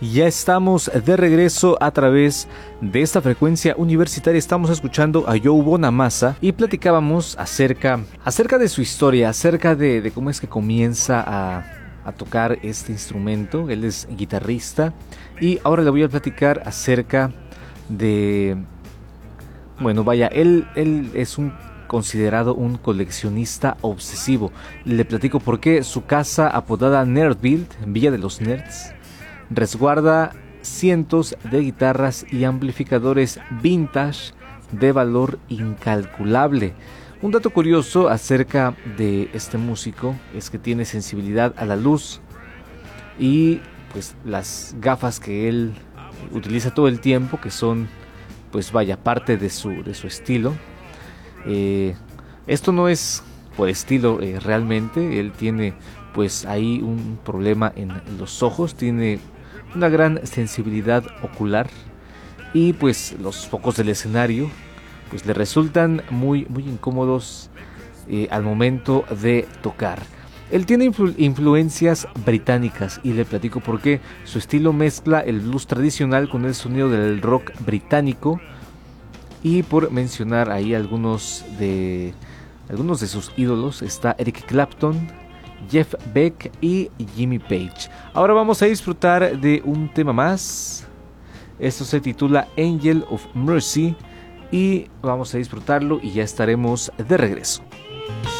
Ya estamos de regreso a través de esta frecuencia universitaria. Estamos escuchando a Joe Bonamassa y platicábamos acerca de su historia, acerca de cómo es que comienza a tocar este instrumento. Él es guitarrista y ahora le voy a platicar acerca de... Bueno, vaya, él es considerado un coleccionista obsesivo. Le platico por qué. Su casa, apodada Nerdville, Villa de los Nerds, resguarda cientos de guitarras y amplificadores vintage de valor incalculable. Un dato curioso acerca de este músico es que tiene sensibilidad a la luz y pues las gafas que él utiliza todo el tiempo, que son pues vaya parte de su estilo. Esto no es por estilo realmente. Él tiene pues ahí un problema en los ojos, tiene una gran sensibilidad ocular y pues los focos del escenario pues le resultan muy incómodos al momento de tocar. Él tiene influencias británicas y le platico por qué. Su estilo mezcla el blues tradicional con el sonido del rock británico, y por mencionar ahí algunos de sus ídolos está Eric Clapton, Jeff Beck y Jimmy Page. Ahora vamos a disfrutar de un tema más. Esto se titula Angel of Mercy y vamos a disfrutarlo y ya estaremos de regreso.